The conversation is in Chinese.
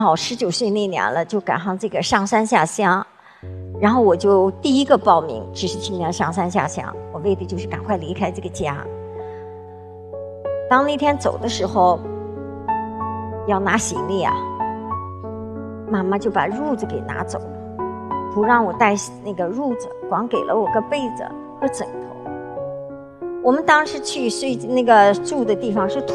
好19岁那年了，就赶上这个上山下乡，然后我就第一个报名知识青年上山下乡，我为的就是赶快离开这个家。当那天走的时候，要拿行李啊，妈妈就把褥子给拿走了，不让我带那个褥子，光给了我个被子和枕头。我们当时去睡那个住的地方是